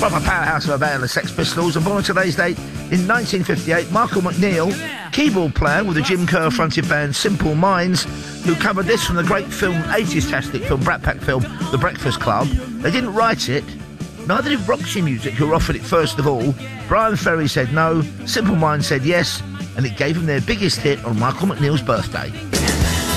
Proper powerhouse of a band, the Sex Pistols, and born on today's date in 1958, Michael McNeil, keyboard player with the Jim Kerr-fronted band Simple Minds, who covered this from the great film, 80s-tastic film, Brat Pack film, The Breakfast Club. They didn't write it, neither did Roxy Music, who offered it first of all. Brian Ferry said no, Simple Minds said yes, and it gave them their biggest hit on Michael McNeil's birthday.